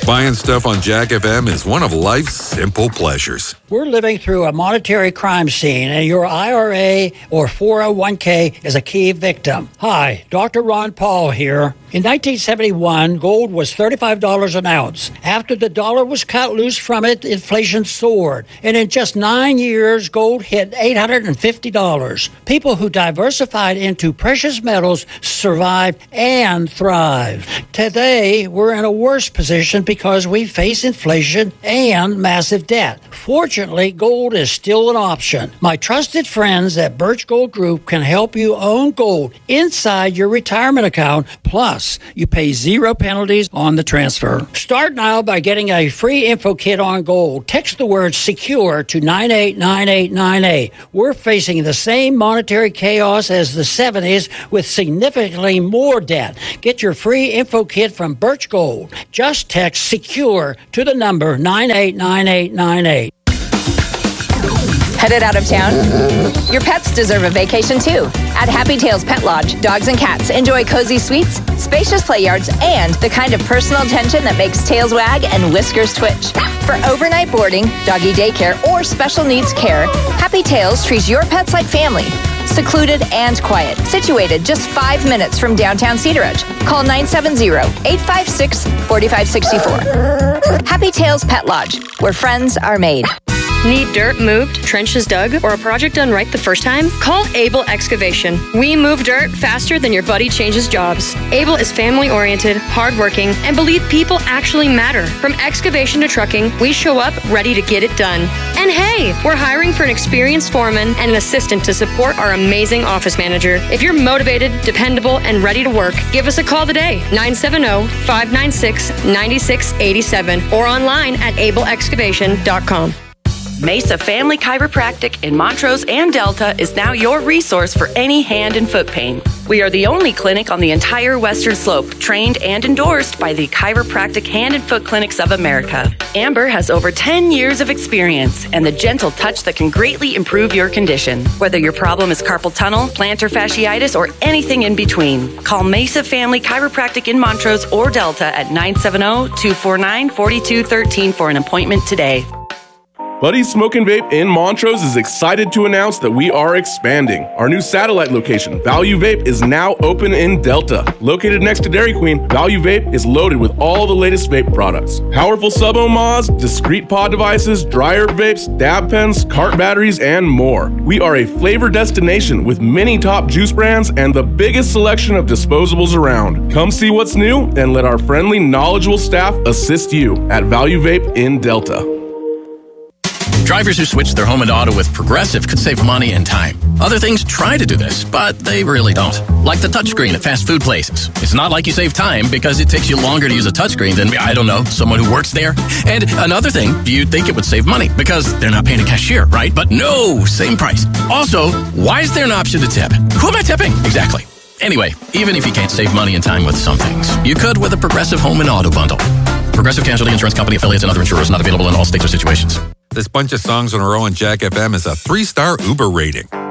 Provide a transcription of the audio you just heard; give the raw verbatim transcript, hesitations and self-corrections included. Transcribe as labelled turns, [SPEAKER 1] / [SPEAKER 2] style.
[SPEAKER 1] Buying stuff on Jack F M is one of life's simple pleasures.
[SPEAKER 2] We're living through a monetary crime scene, and your I R A or four oh one k is a key victim. Hi, Doctor Ron Paul here. In nineteen seventy-one, gold was thirty-five dollars an ounce. After the dollar was cut loose from it, inflation soared. And in just nine years, gold hit eight hundred fifty dollars. People who diversified into precious metals survived and thrived. Today, we're in a worse position because we face inflation and massive debt. Fortunately, gold is still an option. My trusted friends at Birch Gold Group can help you own gold inside your retirement account. Plus, you pay zero penalties on the transfer. Start now by getting a free info kit on gold. Text the word SECURE to nine eight nine eight nine eight. We're facing the same monetary chaos as the seventies with significantly more debt. Get your free info kit from Birch Gold. Just text SECURE to the number nine eight nine eight nine eight.
[SPEAKER 3] Headed out of town? Your pets deserve a vacation too. At Happy Tails Pet Lodge, dogs and cats enjoy cozy suites, spacious play yards, and the kind of personal attention that makes tails wag and whiskers twitch. For overnight boarding, doggy daycare, or special needs care, Happy Tails treats your pets like family. Secluded and quiet, situated just five minutes from downtown Cedar Edge. Call nine seven zero, eight five six, four five six four. Happy Tails Pet Lodge, where friends are made.
[SPEAKER 4] Need dirt moved, trenches dug, or a project done right the first time? Call Able Excavation. We move dirt faster than your buddy changes jobs. Able is family-oriented, hardworking, and believe people actually matter. From excavation to trucking, we show up ready to get it done. And hey, we're hiring for an experienced foreman and an assistant to support our amazing office manager. If you're motivated, dependable, and ready to work, give us a call today, nine seven zero, five nine six, nine six eight seven, or online at able excavation dot com.
[SPEAKER 5] Mesa Family Chiropractic in Montrose and Delta is now your resource for any hand and foot pain. We are the only clinic on the entire Western Slope, trained and endorsed by the Chiropractic Hand and Foot Clinics of America. Amber has over ten years of experience and the gentle touch that can greatly improve your condition. Whether your problem is carpal tunnel, plantar fasciitis, or anything in between, call Mesa Family Chiropractic in Montrose or Delta at nine seven zero, two four nine, four two one three for an appointment today.
[SPEAKER 6] Buddy's Smoke and Vape in Montrose is excited to announce that we are expanding. Our new satellite location, Value Vape, is now open in Delta. Located next to Dairy Queen, Value Vape is loaded with all the latest vape products. Powerful sub-ohm mods, discrete pod devices, dryer vapes, dab pens, cart batteries, and more. We are a flavor destination with many top juice brands and the biggest selection of disposables around. Come see what's new and let our friendly, knowledgeable staff assist you at Value Vape in Delta.
[SPEAKER 7] Drivers who switch their home and auto with Progressive could save money and time. Other things try to do this, but they really don't. Like the touchscreen at fast food places. It's not like you save time because it takes you longer to use a touchscreen than, I don't know, someone who works there. And another thing, you'd think it would save money because they're not paying a cashier, right? But no, same price. Also, why is there an option to tip? Who am I tipping? Exactly. Anyway, even if you can't save money and time with some things, you could with a Progressive home and auto bundle. Progressive Casualty Insurance Company affiliates and other insurers not available in all states or situations.
[SPEAKER 1] This bunch of songs in a row on Jack F M is a three-star Uber rating.